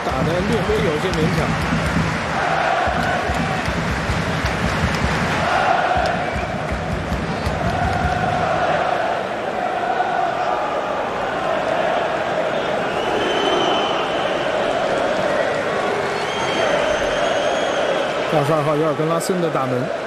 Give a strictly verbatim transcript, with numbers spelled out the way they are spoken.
打得略微有些勉强。二十二号尤尔根拉森的大门。